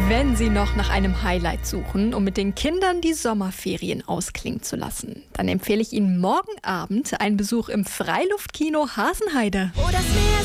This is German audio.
Wenn Sie noch nach einem Highlight suchen, um mit den Kindern die Sommerferien ausklingen zu lassen, dann empfehle ich Ihnen morgen Abend einen Besuch im Freiluftkino Hasenheide. Oh, das Meer